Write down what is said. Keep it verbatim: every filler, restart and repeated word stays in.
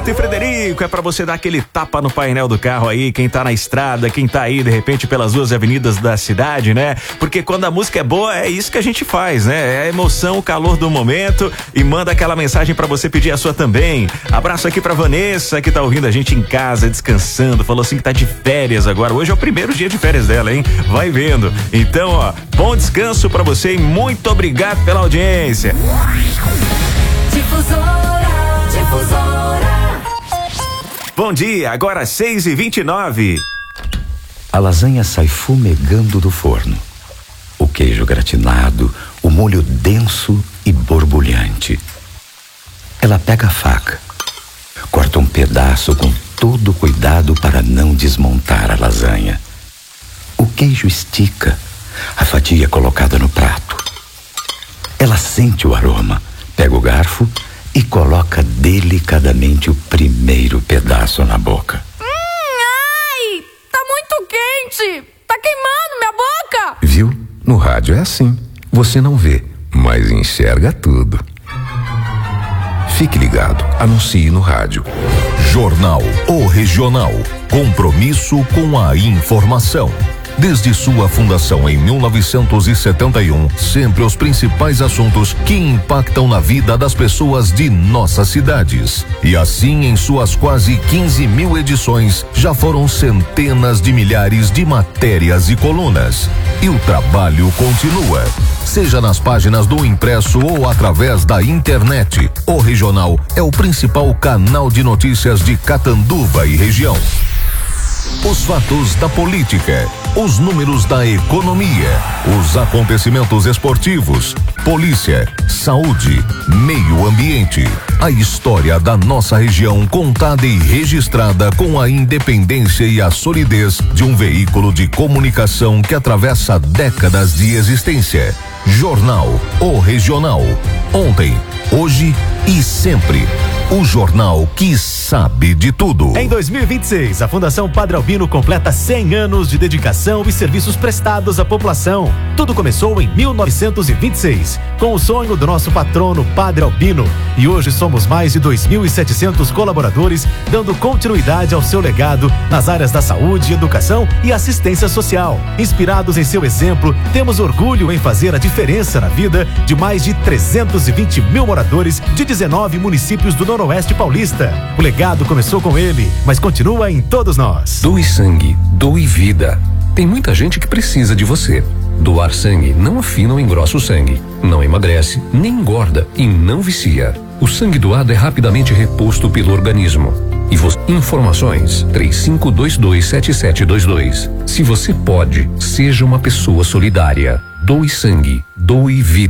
Neto e Frederico, é pra você dar aquele tapa no painel do carro aí, quem tá na estrada, quem tá aí de repente pelas duas avenidas da cidade, né? Porque quando a música é boa, é isso que a gente faz, né? É a emoção, o calor do momento, e manda aquela mensagem pra você pedir a sua também. Abraço aqui pra Vanessa, que tá ouvindo a gente em casa, descansando, falou assim que tá de férias agora. Hoje é o primeiro dia de férias dela, hein? Vai vendo. Então, ó, bom descanso pra você e muito obrigado pela audiência. Difusora, difusora. Bom dia, agora seis e vinte e nove. A lasanha sai fumegando do forno. O queijo gratinado, o molho denso e borbulhante. Ela pega a faca, corta um pedaço com todo cuidado para não desmontar a lasanha. O queijo estica, a fatia é colocada no prato. Ela sente o aroma, pega o garfo e coloca delicadamente o primeiro pedaço na boca. Hum, ai, tá muito quente, tá queimando minha boca. Viu? No rádio é assim, você não vê, mas enxerga tudo. Fique ligado, anuncie no rádio. Jornal O Regional. Compromisso com a informação. Desde sua fundação em mil novecentos e setenta e um, sempre os principais assuntos que impactam na vida das pessoas de nossas cidades. E assim, em suas quase quinze mil edições, já foram centenas de milhares de matérias e colunas. E o trabalho continua. Seja nas páginas do impresso ou através da internet, o Regional é o principal canal de notícias de Catanduva e região. Os fatos da política, os números da economia, os acontecimentos esportivos, polícia, saúde, meio ambiente. A história da nossa região contada e registrada com a independência e a solidez de um veículo de comunicação que atravessa décadas de existência. Jornal O Regional. Ontem, hoje e sempre. O jornal que sabe de tudo. Em dois mil e vinte e seis, a Fundação Padre Albino completa cem anos de dedicação e serviços prestados à população. Tudo começou em mil novecentos e vinte e seis, com o sonho do nosso patrono Padre Albino. E hoje somos mais de dois mil e setecentos colaboradores, dando continuidade ao seu legado nas áreas da saúde, educação e assistência social. Inspirados em seu exemplo, temos orgulho em fazer a diferença na vida de mais de trezentos e vinte mil moradores de dezenove municípios do Noroeste Paulista. O legado começou com ele, mas continua em todos nós. Doe sangue, doe vida. Tem muita gente que precisa de você. Doar sangue não afina ou engrossa o sangue, não emagrece, nem engorda e não vicia. O sangue doado é rapidamente reposto pelo organismo. E você... Informações três cinco dois dois sete sete dois dois. Se você pode, seja uma pessoa solidária. Doe sangue, doe vida.